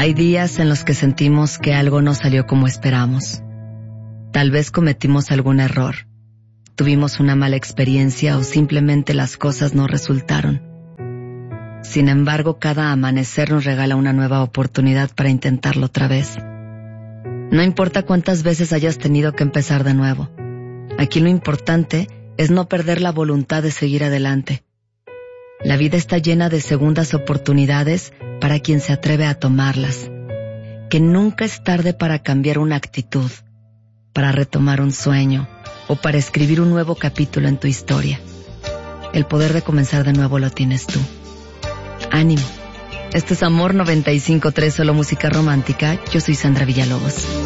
Hay días en los que sentimos que algo no salió como esperamos. Tal vez cometimos algún error, tuvimos una mala experiencia o simplemente las cosas no resultaron. Sin embargo, cada amanecer nos regala una nueva oportunidad para intentarlo otra vez. No importa cuántas veces hayas tenido que empezar de nuevo. Aquí lo importante es no perder la voluntad de seguir adelante. La vida está llena de segundas oportunidades para quien se atreve a tomarlas. Que nunca es tarde para cambiar una actitud, para retomar un sueño o para escribir un nuevo capítulo en tu historia. El poder de comenzar de nuevo lo tienes tú. ¡Ánimo! Esto es Amor 95.3, solo música romántica. Yo soy Sandra Villalobos.